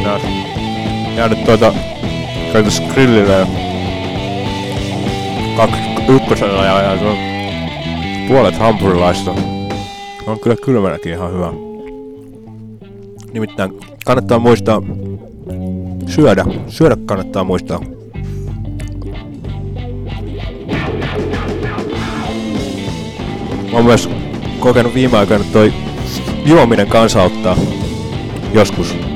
tänään jäänyt käytös grillille ja 2 ja puolet hampurilaista. On kyllä kylmänäkin ihan hyvä. Nimittäin kannattaa muistaa syödä. Syödä kannattaa muistaa. Mä oon myös kokenut viime aikoina, että toi juominen kansauttaa joskus.